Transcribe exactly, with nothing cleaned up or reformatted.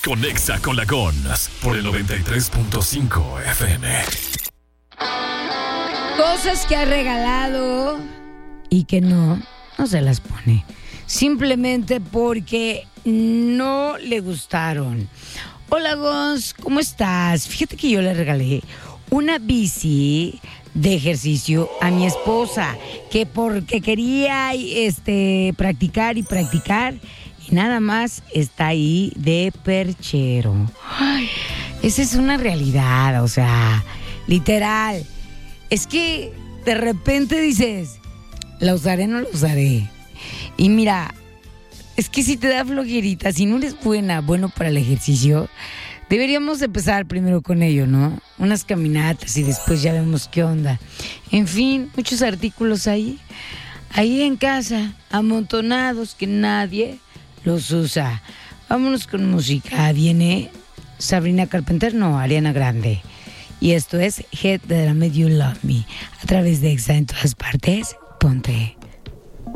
Conexa con la Gons por el noventa y tres punto cinco F M. Cosas que ha regalado y que no, no se las pone. Simplemente porque no le gustaron. Hola Gons, ¿cómo estás? Fíjate que yo le regalé una bici de ejercicio a mi esposa, que porque quería este, practicar y practicar, y nada más está ahí de perchero. Ay, esa es una realidad, o sea, literal. Es que de repente dices, la usaré, no la usaré. Y mira, es que si te da flojerita, si no eres buena, bueno para el ejercicio, deberíamos empezar primero con ello, ¿no? Unas caminatas y después ya vemos qué onda. En fin, muchos artículos ahí, ahí en casa, amontonados que nadie los usa. Vámonos con música. Viene Sabrina Carpenter, no, Ariana Grande. Y esto es Head That I Made You Love Me. A través de Exa en todas partes, ponte.